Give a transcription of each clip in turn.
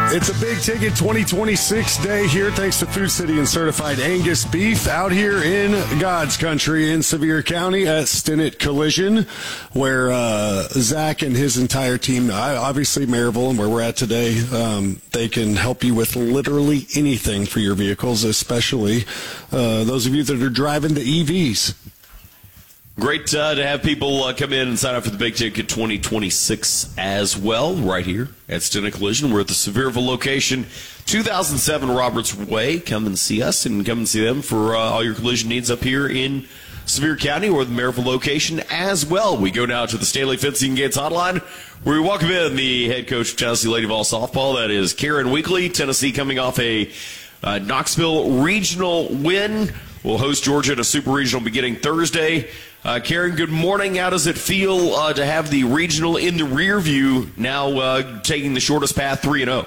It's a big ticket 2026 day here thanks to Food City and Certified Angus Beef out here in God's country in Sevier County at Stinnett Collision, where Zach and his entire team, obviously Maryville and where we're at today, they can help you with literally anything for your vehicles, especially those of you that are driving the EVs. Great to have people come in and sign up for the Big Ticket 2026 as well, right here at Stinnett Collision. We're at the Sevierville location, 2007 Roberts Way. Come and see us and come and see them for all your collision needs up here in Sevier County or the Maryville location as well. We go now to the Stanley Fencing Gates hotline, where we welcome in the head coach of Tennessee Lady Vol Softball. That is Karen Weekly. Tennessee coming off a Knoxville regional win. We'll host Georgia at a super regional beginning Thursday. Karen, good morning. How does it feel to have the regional in the rear view now taking the shortest path 3-0?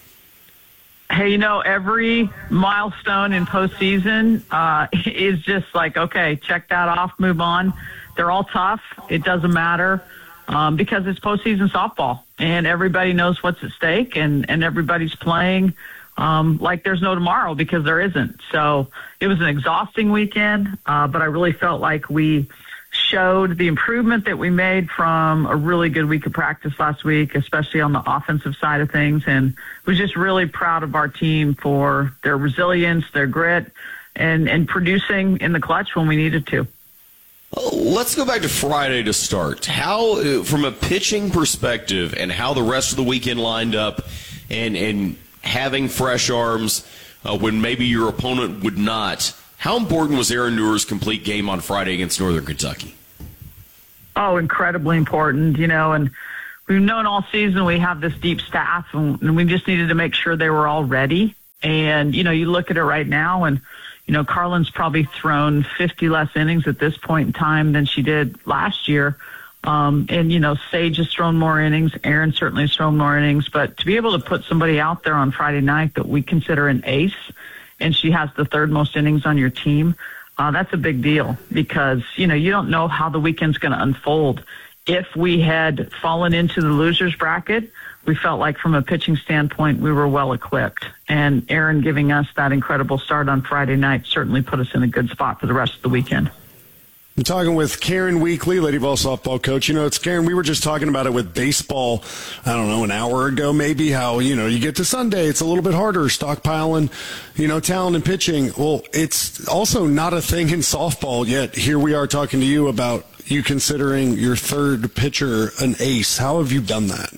Hey, every milestone in postseason is just like, okay, check that off, move on. They're all tough. It doesn't matter because it's postseason softball, and everybody knows what's at stake, and everybody's playing like there's no tomorrow because there isn't. So it was an exhausting weekend, but I really felt like we showed the improvement that we made from a really good week of practice last week, especially on the offensive side of things, and was just really proud of our team for their resilience, their grit, and producing in the clutch when we needed to. Let's go back to Friday to start. How, from a pitching perspective, and how the rest of the weekend lined up, and having fresh arms when maybe your opponent would not. How important was Aaron Newer's complete game on Friday against Northern Kentucky? Oh, incredibly important, and we've known all season we have this deep staff, and we just needed to make sure they were all ready. And, you look at it right now, and, Carlin's probably thrown 50 less innings at this point in time than she did last year. And, Sage has thrown more innings. Aaron certainly has thrown more innings. But to be able to put somebody out there on Friday night that we consider an ace, and she has the third most innings on your team, that's a big deal because, you don't know how the weekend's going to unfold. If we had fallen into the losers bracket, we felt like from a pitching standpoint, we were well equipped. And Aaron giving us that incredible start on Friday night certainly put us in a good spot for the rest of the weekend. I'm talking with Karen Weekly, Lady Vol softball coach. It's Karen, we were just talking about it with baseball, I don't know, an hour ago maybe, how, you get to Sunday, it's a little bit harder, stockpiling, talent and pitching. Well, it's also not a thing in softball yet. Here we are talking to you about you considering your third pitcher an ace. How have you done that?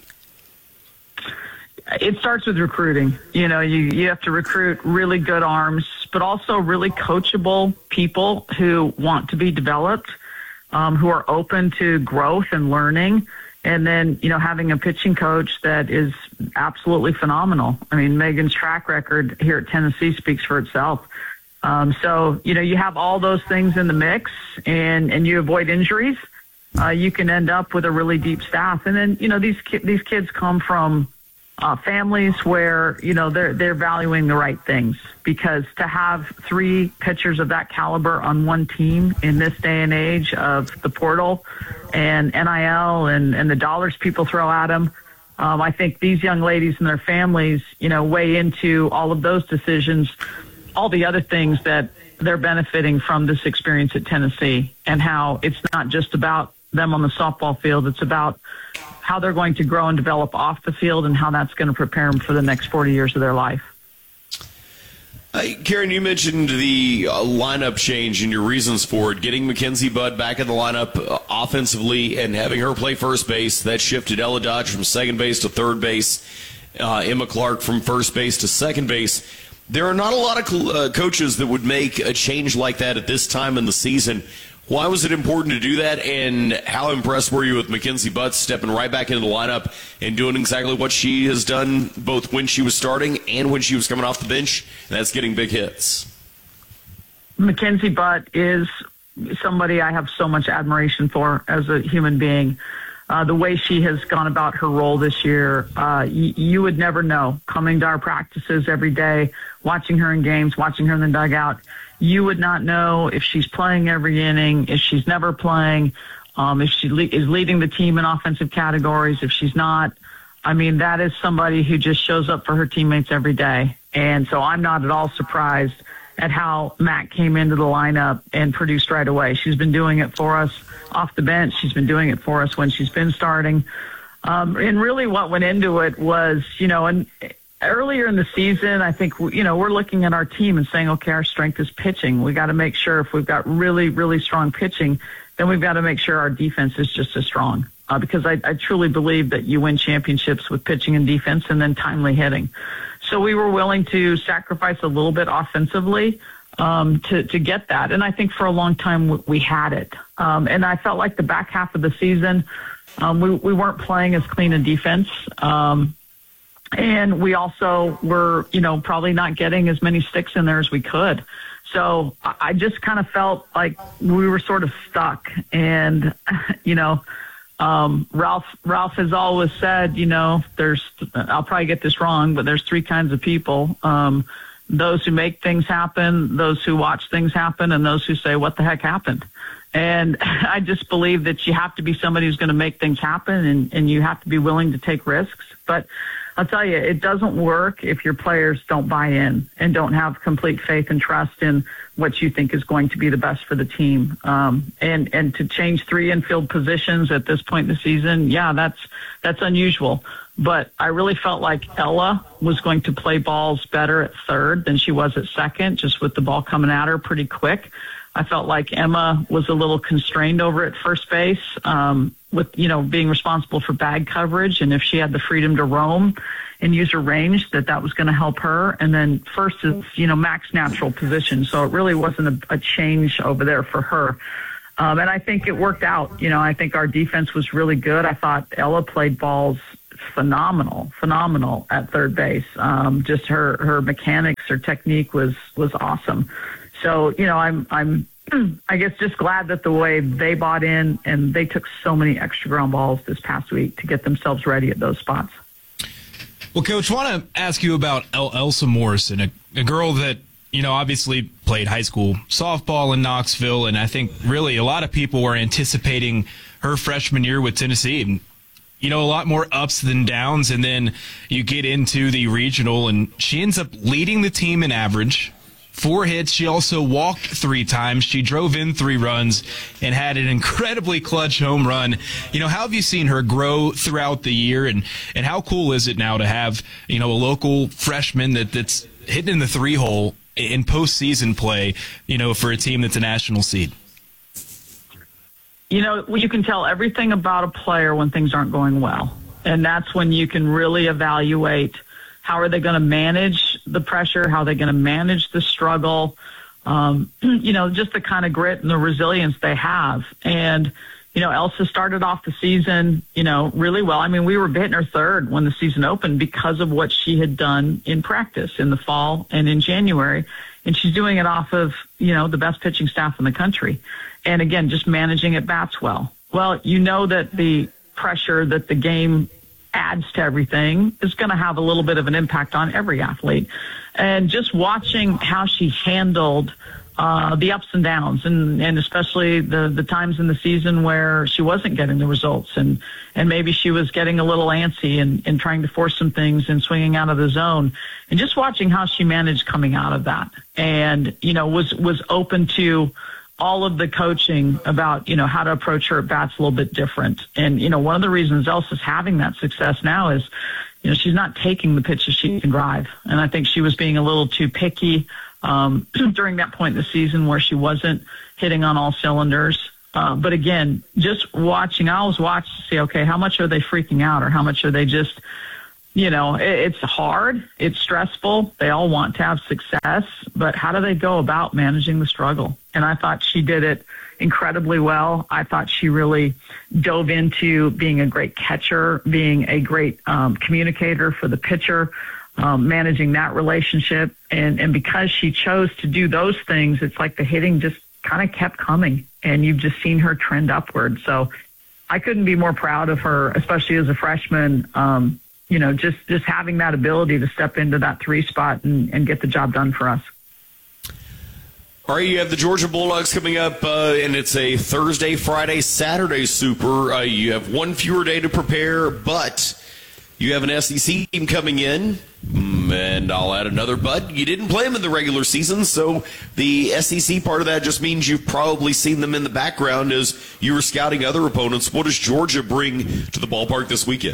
It starts with recruiting. You have to recruit really good arms, but also really coachable people who want to be developed, who are open to growth and learning. And then, having a pitching coach that is absolutely phenomenal. I mean, Megan's track record here at Tennessee speaks for itself. So, you have all those things in the mix and you avoid injuries. You can end up with a really deep staff. And then, these kids come from families where, they're valuing the right things, because to have three pitchers of that caliber on one team in this day and age of the portal and NIL and the dollars people throw at them, I think these young ladies and their families, weigh into all of those decisions, all the other things that they're benefiting from this experience at Tennessee, and how it's not just about them on the softball field. It's about how they're going to grow and develop off the field and how that's going to prepare them for the next 40 years of their life. Karen, you mentioned the lineup change and your reasons for it. Getting Mackenzie Budd back in the lineup offensively and having her play first base, that shifted Ella Dodge from second base to third base, Emma Clark from first base to second base. There are not a lot of coaches that would make a change like that at this time in the season. Why was it important to do that, and how impressed were you with Mackenzie Budd stepping right back into the lineup and doing exactly what she has done both when she was starting and when she was coming off the bench, and that's getting big hits? Mackenzie Budd is somebody I have so much admiration for as a human being. The way she has gone about her role this year, you would never know. Coming to our practices every day, watching her in games, watching her in the dugout, you would not know if she's playing every inning, if she's never playing, if she is leading the team in offensive categories, if she's not. I mean, that is somebody who just shows up for her teammates every day. And so I'm not at all surprised at how Mac came into the lineup and produced right away. She's been doing it for us off the bench. She's been doing it for us when she's been starting. And really what went into it was, and earlier in the season, I think, we're looking at our team and saying, okay, our strength is pitching. We got to make sure if we've got really, really strong pitching, then we've got to make sure our defense is just as strong. Because I truly believe that you win championships with pitching and defense and then timely hitting. So we were willing to sacrifice a little bit offensively to get that. And I think for a long time we had it. And I felt like the back half of the season, we weren't playing as clean a defense. And we also were, probably not getting as many sticks in there as we could. So I just kind of felt like we were sort of stuck. And, Ralph has always said, I'll probably get this wrong, but there's three kinds of people. Those who make things happen, those who watch things happen, and those who say, what the heck happened? And I just believe that you have to be somebody who's going to make things happen, and you have to be willing to take risks. But I'll tell you, it doesn't work if your players don't buy in and don't have complete faith and trust in what you think is going to be the best for the team. And to change three infield positions at this point in the season, yeah, that's unusual. But I really felt like Ella was going to play balls better at third than she was at second, just with the ball coming at her pretty quick. I felt like Emma was a little constrained over at first base, with, being responsible for bag coverage. And if she had the freedom to roam and use her range, that was going to help her. And then first is, Mac's natural position. So it really wasn't a change over there for her. And I think it worked out. I think our defense was really good. I thought Ella played balls phenomenal at third base. Just her mechanics, her technique was awesome. So, I'm I guess just glad that the way they bought in, and they took so many extra ground balls this past week to get themselves ready at those spots. Well, Coach, I want to ask you about Elsa Morrison, a girl that, obviously played high school softball in Knoxville, and I think really a lot of people were anticipating her freshman year with Tennessee. And, a lot more ups than downs, and then you get into the regional, and she ends up leading the team in average. 4 hits. She also walked 3 times. She drove in 3 runs and had an incredibly clutch home run. How have you seen her grow throughout the year, and how cool is it now to have, a local freshman that's hitting in the 3-hole in postseason play, for a team that's a national seed? You can tell everything about a player when things aren't going well. And that's when you can really evaluate how are they going to manage the pressure, how are they going to manage the struggle, just the kind of grit and the resilience they have. And, Elsa started off the season, really well. I mean, we were hitting her third when the season opened because of what she had done in practice in the fall and in January. And she's doing it off of, the best pitching staff in the country. And again, just managing at bats well. Well, that the pressure that the game adds to everything is going to have a little bit of an impact on every athlete. And just watching how she handled the ups and downs, and especially the times in the season where she wasn't getting the results, and maybe she was getting a little antsy and trying to force some things and swinging out of the zone, and just watching how she managed coming out of that, and was open to all of the coaching about, how to approach her at bats a little bit different. And, one of the reasons Elsa's having that success now is, she's not taking the pitches she can drive. And I think she was being a little too picky during that point in the season where she wasn't hitting on all cylinders. But again, just watching, I always watch to see, okay, how much are they freaking out, or how much are they just, it's hard, it's stressful. They all want to have success, but how do they go about managing the struggle? And I thought she did it incredibly well. I thought she really dove into being a great catcher, being a great communicator for the pitcher, managing that relationship. And because she chose to do those things, it's like the hitting just kind of kept coming, and you've just seen her trend upward. So I couldn't be more proud of her, especially as a freshman. Just having that ability to step into that 3 spot and get the job done for us. All right, you have the Georgia Bulldogs coming up, and it's a Thursday, Friday, Saturday super. You have one fewer day to prepare, but You have an SEC team coming in, and I'll add another but. You didn't play them in the regular season, so the SEC part of that just means you've probably seen them in the background as you were scouting other opponents. What does Georgia bring to the ballpark this weekend?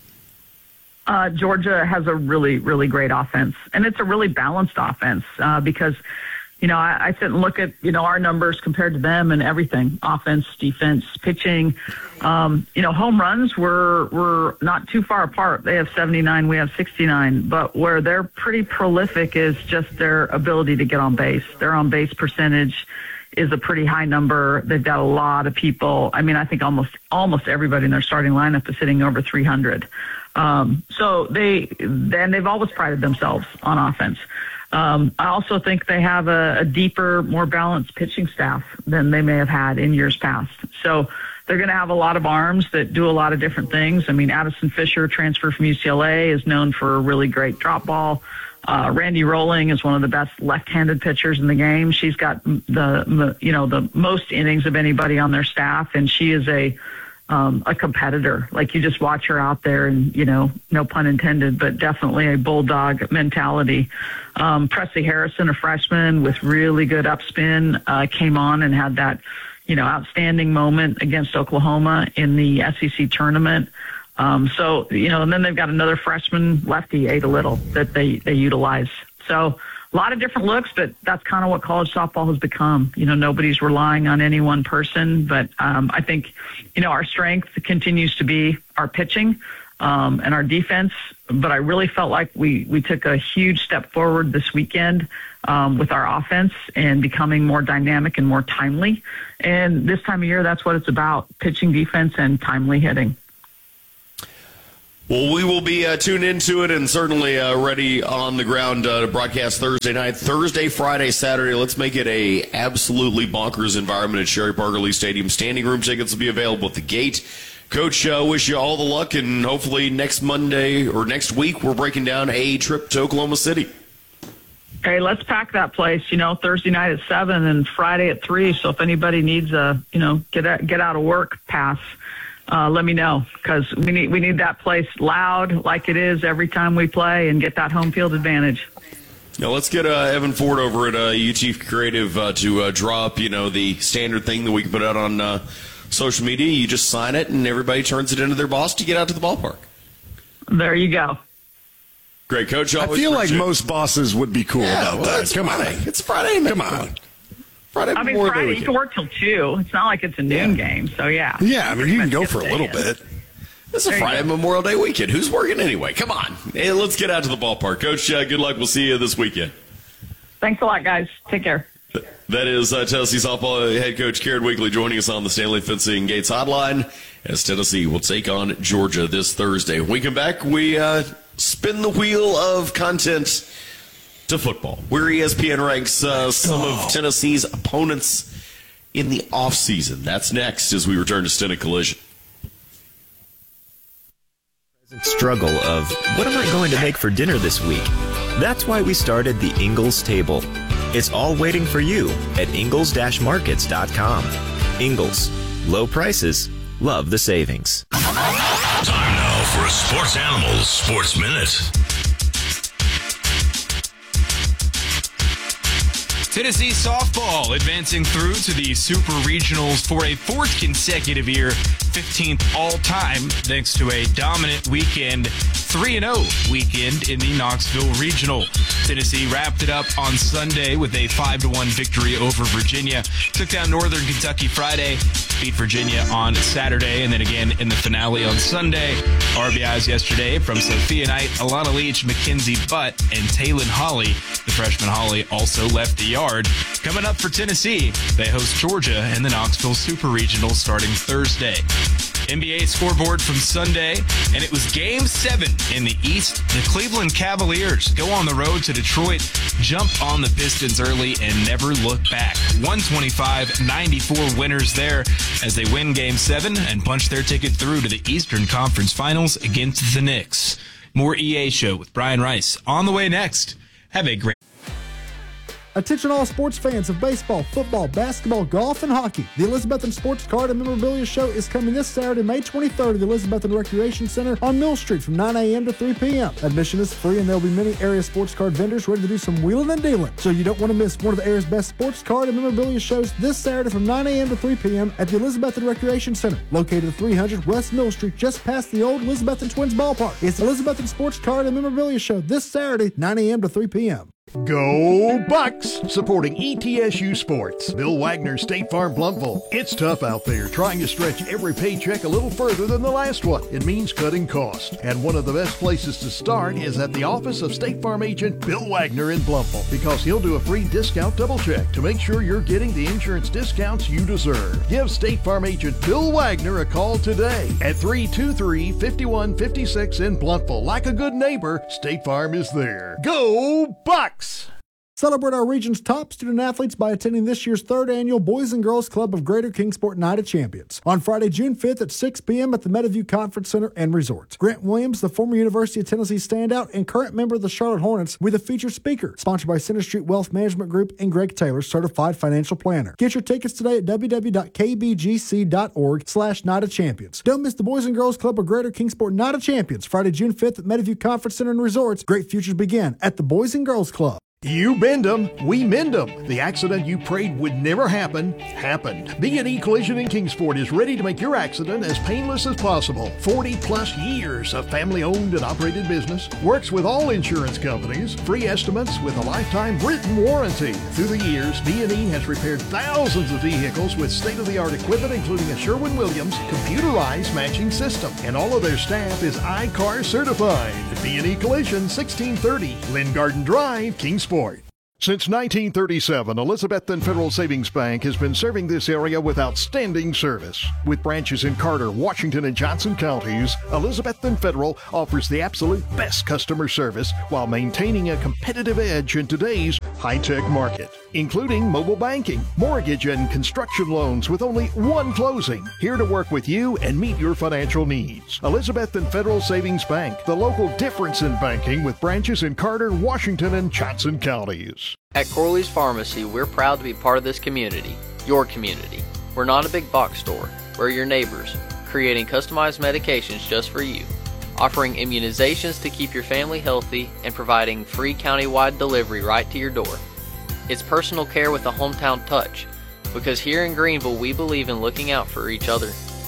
Georgia has a really, really great offense, and it's a really balanced offense because, I sit and look at, our numbers compared to them and everything, offense, defense, pitching. Home runs were not too far apart. They have 79, we have 69, but where they're pretty prolific is just their ability to get on base. Their on base percentage is a pretty high number. They've got a lot of people. I mean, I think almost everybody in their starting lineup is sitting over 300. So they've always prided themselves on offense. I also think they have a deeper, more balanced pitching staff than they may have had in years past. So they're going to have a lot of arms that do a lot of different things. I mean, Addison Fisher, transfer from UCLA, is known for a really great drop ball. Randy Rolling is one of the best left-handed pitchers in the game. She's got the most innings of anybody on their staff, and she is a competitor. Like, you just watch her out there and, no pun intended, but definitely a bulldog mentality. Presley Harrison, a freshman with really good upspin, came on and had that, outstanding moment against Oklahoma in the SEC tournament. And then they've got another freshman lefty, Ada Little, that they utilize. So a lot of different looks, but that's kind of what college softball has become. Nobody's relying on any one person, but I think, our strength continues to be our pitching and our defense. But I really felt like we took a huge step forward this weekend with our offense and becoming more dynamic and more timely. And this time of year, that's what it's about, pitching, defense, and timely hitting. Well, we will be tuned into it and certainly ready on the ground to broadcast Thursday night. Thursday, Friday, Saturday. Let's make it a absolutely bonkers environment at Sherry Parker Lee Stadium. Standing room tickets will be available at the gate. Coach, wish you all the luck, and hopefully next Monday or next week we're breaking down a trip to Oklahoma City. Hey, let's pack that place, Thursday night at 7 and Friday at 3. So if anybody needs a, get out of work pass, let me know, because we need that place loud like it is every time we play and get that home field advantage. Now let's get Evan Ford over at UT Creative to draw up, the standard thing that we can put out on social media. You just sign it and everybody turns it into their boss to get out to the ballpark. There you go. Great, Coach. I feel like most bosses would be cool about that. Come on. It's Friday. Come on. Friday, you can work till 2. It's not like it's a noon game, so yeah. Yeah, I mean, you can go for a little bit. It's a Friday Memorial Day weekend. Who's working anyway? Come on. Hey, let's get out to the ballpark. Coach, good luck. We'll see you this weekend. Thanks a lot, guys. Take care. That is Tennessee softball head coach Karen Weekly joining us on the Stanley Fencing Gates hotline as Tennessee will take on Georgia this Thursday. When we come back, we spin the wheel of content to football, where ESPN ranks some of Tennessee's opponents in the offseason. That's next as we return to Stena Collision. Struggle of, what am I going to make for dinner this week? That's why we started the Ingles Table. It's all waiting for you at Ingles-Markets.com. Ingles. Low prices. Love the savings. Time now for a Sports Animals Sports Minute. Tennessee softball advancing through to the Super Regionals for a 4th consecutive year, 15th all-time, thanks to a dominant weekend, 3-0 weekend in the Knoxville Regional. Tennessee wrapped it up on Sunday with a 5-1 victory over Virginia. Took down Northern Kentucky Friday, beat Virginia on Saturday, and then again in the finale on Sunday. RBIs yesterday from Sophia Knight, Alana Leach, Mackenzie Butt, and Taylon Holly. The freshman Holly also left the yard. Coming up for Tennessee, they host Georgia in the Knoxville Super Regional starting Thursday. NBA scoreboard from Sunday, and it was Game 7 in the East. The Cleveland Cavaliers go on the road to Detroit, jump on the Pistons early, and never look back. 125-94 winners there as they win Game 7 and punch their ticket through to the Eastern Conference Finals against the Knicks. More EA Show with Brian Rice on the way next. Have a great... Attention all sports fans of baseball, football, basketball, golf, and hockey. The Elizabethan Sports Card and Memorabilia Show is coming this Saturday, May 23rd at the Elizabethan Recreation Center on Mill Street from 9 a.m. to 3 p.m. Admission is free, and there will be many area sports card vendors ready to do some wheeling and dealing. So you don't want to miss one of the area's best sports card and memorabilia shows this Saturday from 9 a.m. to 3 p.m. at the Elizabethan Recreation Center, located at 300 West Mill Street, just past the old Elizabethan Twins ballpark. It's the Elizabethan Sports Card and Memorabilia Show this Saturday, 9 a.m. to 3 p.m. Go Bucks! Supporting ETSU Sports. Bill Wagner, State Farm, Plumville. It's tough out there trying to stretch every paycheck a little further than the last one. It means cutting costs. And one of the best places to start is at the office of State Farm agent Bill Wagner in Plumville, because he'll do a free discount double check to make sure you're getting the insurance discounts you deserve. Give State Farm agent Bill Wagner a call today at 323-5156 in Plumville. Like a good neighbor, State Farm is there. Go Bucks! Celebrate our region's top student athletes by attending this year's 3rd annual Boys and Girls Club of Greater Kingsport Night of Champions on Friday, June 5th at 6 p.m. at the Meadowview Conference Center and Resort. Grant Williams, the former University of Tennessee standout and current member of the Charlotte Hornets, with a featured speaker. Sponsored by Center Street Wealth Management Group and Greg Taylor, Certified Financial Planner. Get your tickets today at www.kbgc.org/Night of Champions. Don't miss the Boys and Girls Club of Greater Kingsport Night of Champions, Friday, June 5th at Meadowview Conference Center and Resorts. Great futures begin at the Boys and Girls Club. You bend 'em, we mend 'em. The accident you prayed would never happen, happened. B&E Collision in Kingsport is ready to make your accident as painless as possible. 40-plus years of family-owned and operated business. Works with all insurance companies. Free estimates with a lifetime written warranty. Through the years, B&E has repaired thousands of vehicles with state-of-the-art equipment, including a Sherwin-Williams computerized matching system. And all of their staff is I-CAR certified. B&E Collision, 1630 Lynn Garden Drive, Kingsport. Since 1937, Elizabethan Federal Savings Bank has been serving this area with outstanding service. With branches in Carter, Washington, and Johnson counties, Elizabethan Federal offers the absolute best customer service while maintaining a competitive edge in today's high-tech market, including mobile banking, mortgage, and construction loans with only one closing. Here to work with you and meet your financial needs. Elizabethan Federal Savings Bank, the local difference in banking, with branches in Carter, Washington, and Johnson counties. At Corley's Pharmacy, we're proud to be part of this community, your community. We're not a big box store. We're your neighbors, creating customized medications just for you, offering immunizations to keep your family healthy, and providing free countywide delivery right to your door. It's personal care with a hometown touch, because here in Greenville, we believe in looking out for each other.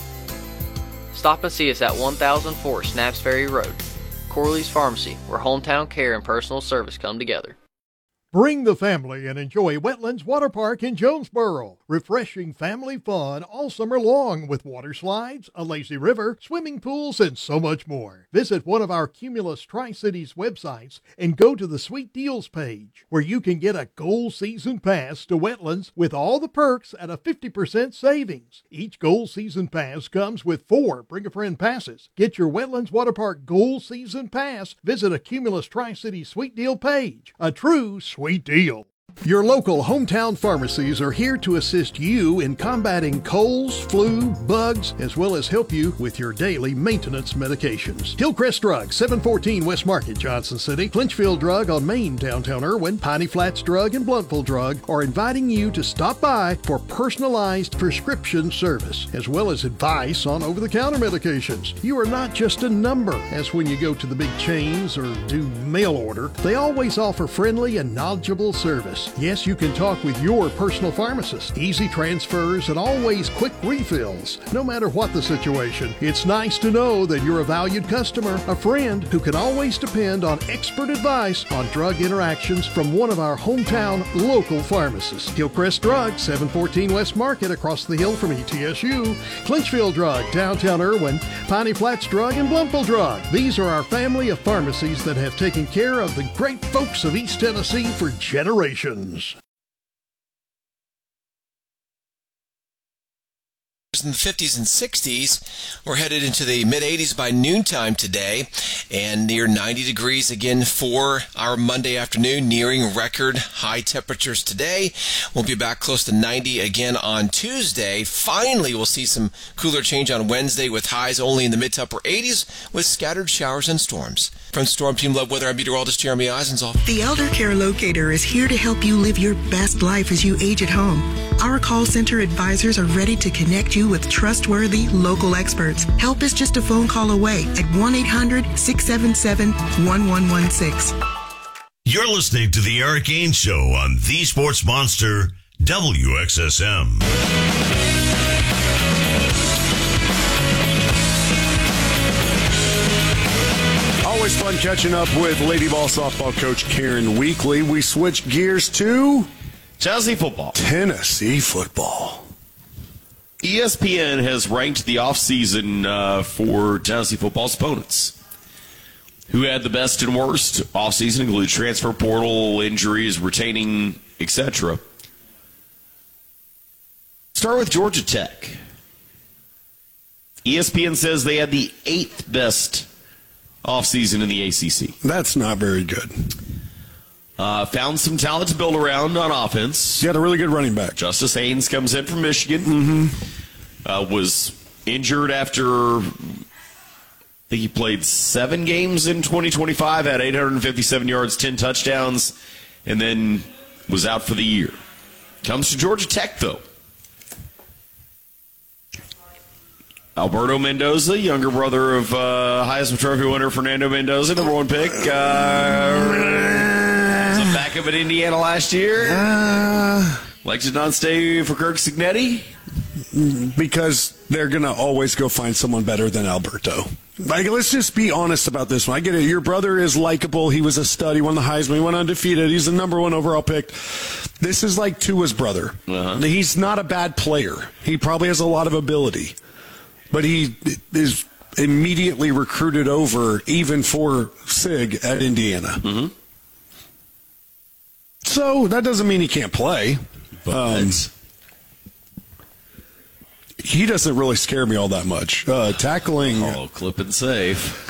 Stop and see us at 1004 Snaps Ferry Road. Corley's Pharmacy, where hometown care and personal service come together. Bring the family and enjoy Wetlands Water Park in Jonesboro. Refreshing family fun all summer long with water slides, a lazy river, swimming pools, and so much more. Visit one of our Cumulus Tri-Cities websites and go to the Sweet Deals page, where you can get a Gold Season Pass to Wetlands with all the perks at a 50% savings. Each Gold Season Pass comes with 4 Bring a Friend passes. Get your Wetlands Water Park Gold Season Pass. Visit a Cumulus Tri-Cities Sweet Deal page. A true sweet deal. Your local hometown pharmacies are here to assist you in combating colds, flu, bugs, as well as help you with your daily maintenance medications. Hillcrest Drug, 714 West Market, Johnson City, Clinchfield Drug on Main, downtown Irwin, Piney Flats Drug, and Blountville Drug are inviting you to stop by for personalized prescription service, as well as advice on over-the-counter medications. You are not just a number, as when you go to the big chains or do mail order. They always offer friendly and knowledgeable service. Yes, you can talk with your personal pharmacist. Easy transfers and always quick refills. No matter what the situation, it's nice to know that you're a valued customer, a friend who can always depend on expert advice on drug interactions from one of our hometown local pharmacists. Hillcrest Drug, 714 West Market, across the hill from ETSU. Clinchfield Drug, downtown Irwin. Piney Flats Drug, and Blountville Drug. These are our family of pharmacies that have taken care of the great folks of East Tennessee for generations. in the 50s and 60s. We're headed into the mid-80s by noontime today, and near 90 degrees again for our Monday afternoon, nearing record high temperatures today. We'll be back close to 90 again on Tuesday. Finally, we'll see some cooler change on Wednesday with highs only in the mid to upper 80s with scattered showers and storms. From Storm Team Love Weather, I'm meteorologist Jeremy Eisenzoll. The Elder Care Locator is here to help you live your best life as you age at home. Our call center advisors are ready to connect you with trustworthy local experts. Help is just a phone call away at 1-800-677-1116. You're listening to The Eric Ainge Show on The Sports Monster, WXSM. Always fun catching up with Lady Ball softball coach Karen Weekly. We switch gears to Tennessee football. Tennessee football. ESPN has ranked the offseason for Tennessee football's opponents. Who had the best and worst offseason, include transfer portal, injuries, retaining, etc. Start with Georgia Tech. ESPN says they had the 8th best offseason in the ACC. That's not very good. Found some talent to build around on offense. You had a really good running back. Justice Haynes comes in from Michigan. Mm-hmm. Was injured after, I think he played 7 games in 2025, had 857 yards, 10 touchdowns, and then was out for the year. Comes to Georgia Tech, though. Alberto Mendoza, younger brother of Heisman Trophy winner Fernando Mendoza, number 1 pick. Was a backup at Indiana last year. Like to not stay for Kirk Cignetti? Because they're going to always go find someone better than Alberto. Like, let's just be honest about this one. I get it. Your brother is likable. He was a stud. He won the Heisman. He went undefeated. He's the number 1 overall pick. This is like Tua's brother. He's not a bad player. He probably has a lot of ability. But he is immediately recruited over, even for Sig at Indiana. Mm-hmm. So that doesn't mean he can't play. He doesn't really scare me all that much. Tackling. Oh, clip and save.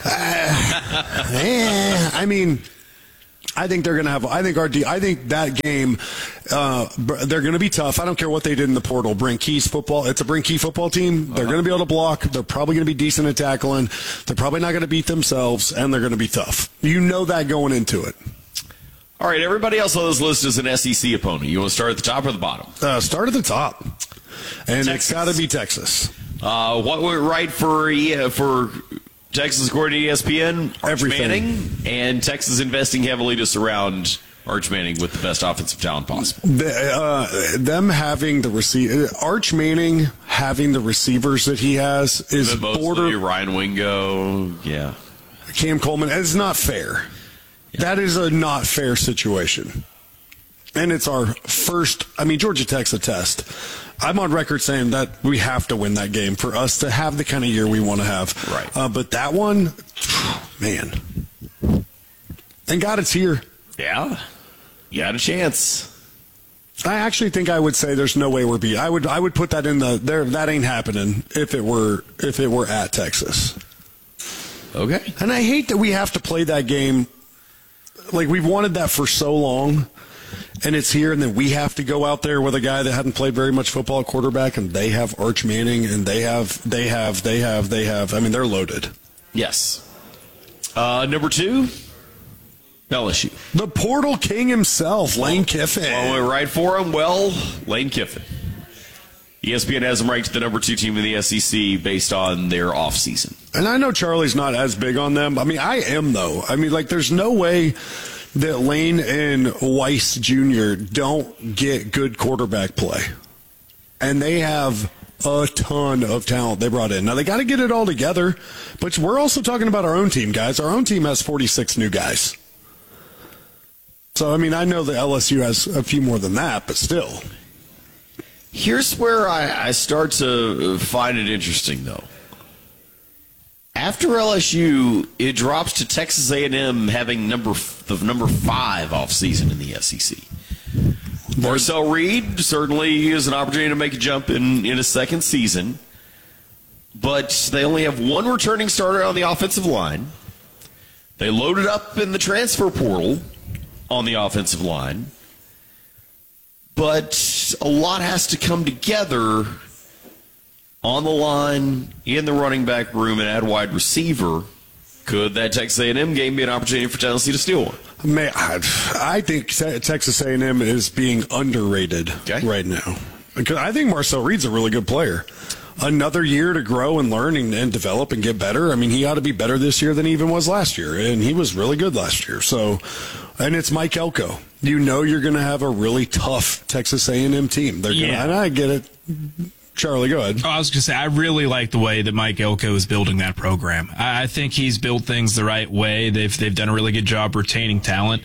I mean, I think they're going to have. I think that game, they're going to be tough. I don't care what they did in the portal. Brent Key's football. It's a Brent Key football team. They're going to be able to block. They're probably going to be decent at tackling. They're probably not going to beat themselves, and they're going to be tough. You know that going into it. All right, everybody else on this list is an SEC opponent. You want to start at the top or the bottom? Start at the top. And Texas. It's got to be Texas. What went right for Texas according to ESPN? Arch Everything. Manning, and Texas investing heavily to surround Arch Manning with the best offensive talent possible. Them having the Arch Manning having the receivers that he has is border. Ryan Wingo, yeah. Cam Coleman. It's not fair. Yeah. That is a not fair situation. And it's our first. I mean, Georgia Tech's a test. I'm on record saying that we have to win that game for us to have the kind of year we want to have. Right. But that one, man. Thank God it's here. Yeah. You had a chance. I actually think I would say there's no way we're beat. I would put that in the there. That ain't happening if it were at Texas. Okay. And I hate that we have to play that game. Like, we've wanted that for so long. And it's here, and then we have to go out there with a guy that hadn't played very much football at quarterback, and they have Arch Manning, and they have. I mean, they're loaded. Yes. Number 2, LSU. The portal king himself, Lane Kiffin. Well, we're right for him. Well, Lane Kiffin. ESPN has him ranked the number 2 team in the SEC based on their offseason. And I know Charlie's not as big on them. I mean, I am, though. I mean, like, there's no way that Lane and Weiss Jr. don't get good quarterback play. And they have a ton of talent they brought in. Now, they got to get it all together, but we're also talking about our own team, guys. Our own team has 46 new guys. So, I mean, I know that LSU has a few more than that, but still. Here's where I start to find it interesting, though. After LSU, it drops to Texas A&M having the number 5 offseason in the SEC. Marcel Reed certainly is an opportunity to make a jump in his second season. but they only have one returning starter on the offensive line. They loaded up in the transfer portal on the offensive line. But a lot has to come together on the line, in the running back room, and at wide receiver. Could that Texas A&M game be an opportunity for Tennessee to steal one? Man, I think Texas A&M is being underrated right now. Because I think Marcel Reed's a really good player. Another year to grow and learn and develop and get better. I mean, he ought to be better this year than he even was last year, and he was really good last year. So, and it's Mike Elko. You know you're going to have a really tough Texas A&M team. They're gonna, and I get it. Charlie, go ahead. I was going to say, I really like the way that Mike Elko is building that program. I think he's built things the right way. They've done a really good job retaining talent.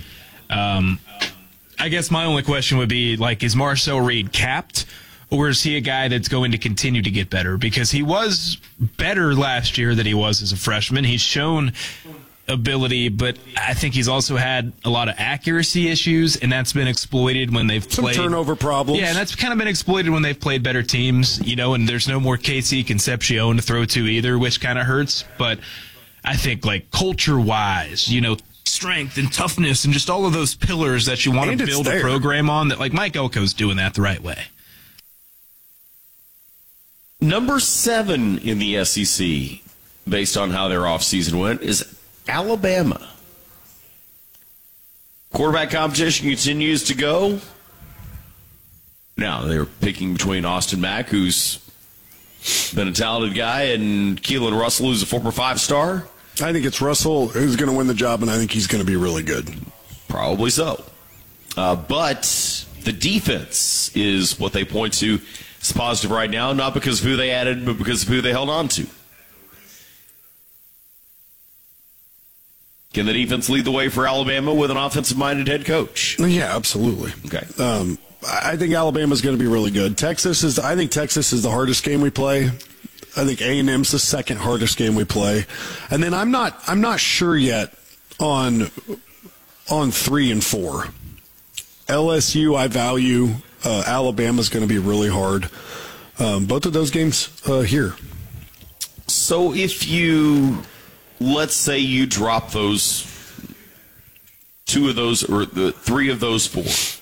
I guess my only question would be, like, is Marcel Reed capped, or is he a guy that's going to continue to get better? Because he was better last year than he was as a freshman. He's shown ability, but I think he's also had a lot of accuracy issues, and that's been exploited when they've played. Some turnover problems. Yeah, and that's kind of been exploited when they've played better teams, you know, and there's no more KC Concepcion to throw to either, which kind of hurts. But I think, like, culture-wise, you know, strength and toughness and just all of those pillars that you want to build a program on, that, like, Mike Elko's doing that the right way. Number 7 in the SEC, based on how their offseason went, is Alabama. Quarterback competition continues to go. Now, they're picking between Austin Mack, who's been a talented guy, and Keelan Russell, who's a former 5-star. I think it's Russell who's going to win the job, and I think he's going to be really good. Probably so. But the defense is what they point to. It's positive right now, not because of who they added, but because of who they held on to. Can the defense lead the way for Alabama with an offensive-minded head coach? Yeah, absolutely. Okay. I think Alabama's going to be really good. I think Texas is the hardest game we play. I think A&M's the second hardest game we play. And then I'm not sure yet on 3 and 4. LSU, I value. Alabama's going to be really hard. Both of those games here. So if you, let's say you drop those 2 of those, or the 3 of those 4,